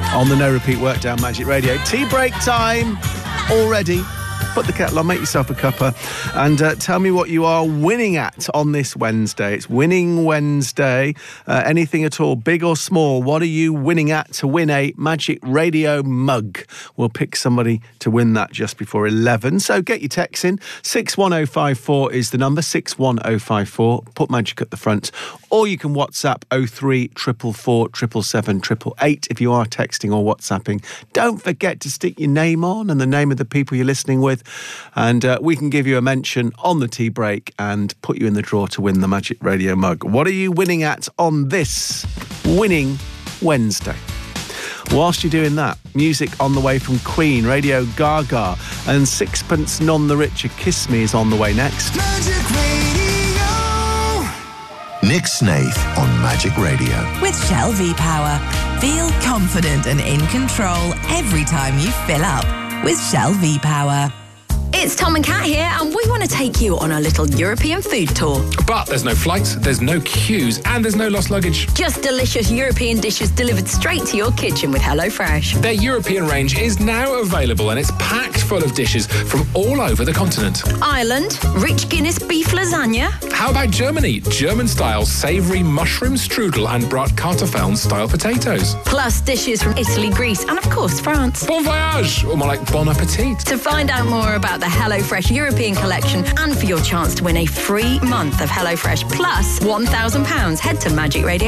on the No Repeat Workdown Magic Radio. Tea break time already. Put the kettle on, make yourself a cuppa, and tell me what you are winning at on this Wednesday. It's Winning Wednesday. Anything at all, big or small, what are you winning at to win a Magic Radio mug? We'll pick somebody to win that just before 11. So get your texts in. 61054 is the number, 61054. Put Magic at the front. Or you can WhatsApp 03444 777 888 if you are texting or WhatsApping. Don't forget to stick your name on and the name of the people you're listening with. And we can give you a mention on the tea break and put you in the draw to win the Magic Radio mug. What are you winning at on this Winning Wednesday? Whilst you're doing that, music on the way from Queen, Radio Gaga, and Sixpence None the Richer, Kiss Me is on the way next. Magic Radio. Nick Snaith on Magic Radio. With Shell V-Power. Feel confident and in control every time you fill up with Shell V-Power. It's Tom and Kat here, and we want to take you on a little European food tour. But there's no flights, there's no queues, and there's no lost luggage. Just delicious European dishes delivered straight to your kitchen with HelloFresh. Their European range is now available, and it's packed full of dishes from all over the continent. Ireland, rich Guinness beef lasagna. How about Germany? German-style savoury mushroom strudel and bratkartoffeln-style potatoes. Plus dishes from Italy, Greece, and of course France. Bon voyage, or more like bon appetit. To find out more about the HelloFresh European collection and for your chance to win a free month of HelloFresh plus £1,000, head to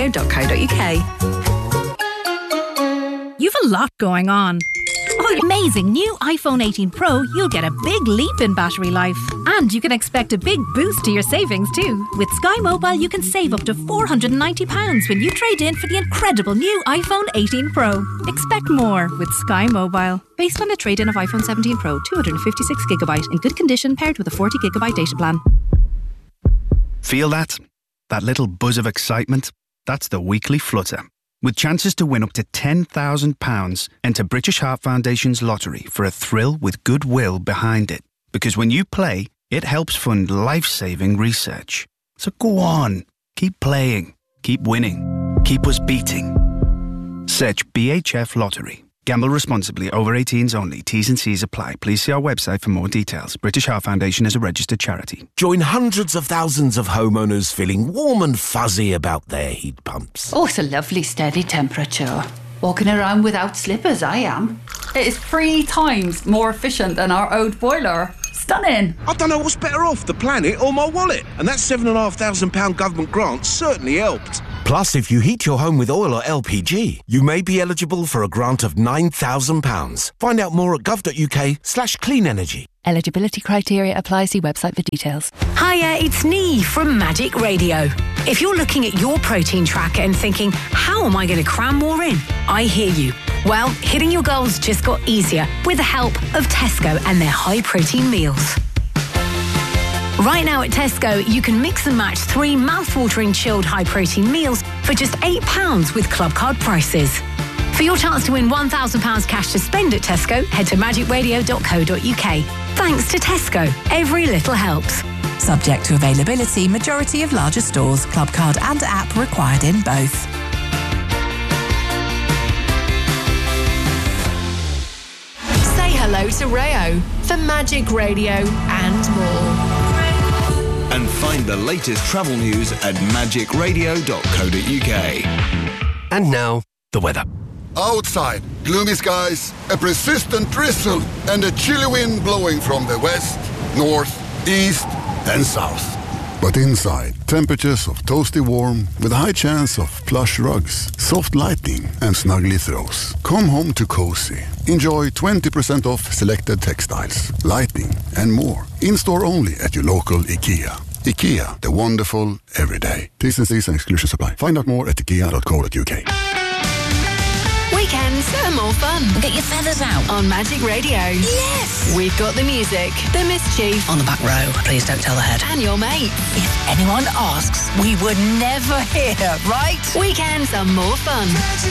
magicradio.co.uk. You've a lot going on. Oh, amazing new iPhone 18 Pro, you'll get a big leap in battery life. And you can expect a big boost to your savings too. With Sky Mobile, you can save up to £490 when you trade in for the incredible new iPhone 18 Pro. Expect more with Sky Mobile. Based on a trade-in of iPhone 17 Pro, 256GB in good condition paired with a 40GB data plan. Feel that? That little buzz of excitement? That's the weekly flutter. With chances to win up to £10,000, enter British Heart Foundation's lottery for a thrill with goodwill behind it. Because when you play, it helps fund life-saving research. So go on, keep playing, keep winning, keep us beating. Search BHF Lottery. Gamble responsibly. Over 18s only. T's and C's apply. Please see our website for more details. British Heart Foundation is a registered charity. Join hundreds of thousands of homeowners feeling warm and fuzzy about their heat pumps. Oh, it's a lovely steady temperature. Walking around without slippers, I am. It is 3 times more efficient than our old boiler. Stunning. I don't know what's better off, the planet or my wallet. And that £7,500 government grant certainly helped. Plus, if you heat your home with oil or LPG, you may be eligible for a grant of £9,000. Find out more at gov.uk/clean energy. Eligibility criteria apply. See website for details. Hiya, it's Nee from Magic Radio. If you're looking at your protein tracker and thinking, how am I going to cram more in? I hear you. Well, hitting your goals just got easier with the help of Tesco and their high protein meals. Right now at Tesco, you can mix and match 3 mouth-watering chilled high-protein meals for just £8 with club card prices. For your chance to win £1,000 cash to spend at Tesco, head to magicradio.co.uk. Thanks to Tesco, every little helps. Subject to availability, majority of larger stores, club card and app required in both. Say hello to Rayo for Magic Radio and more. And find the latest travel news at magicradio.co.uk. And now, the weather. Outside, gloomy skies, a persistent drizzle, and a chilly wind blowing from the west, north, east, and south. But inside, temperatures of toasty warm with a high chance of plush rugs, soft lighting, and snuggly throws. Come home to cozy. Enjoy 20% off selected textiles, lighting, and more. In-store only at your local IKEA. IKEA, the wonderful everyday. T's and C's and exclusions apply. Find out more at ikea.co.uk. Weekends are more fun. Get your feathers out On Magic Radio. Yes! We've got the music, the mischief. On the back row. Please don't tell the head. And your mate. If anyone asks, we would never hear, right? Weekends are more fun.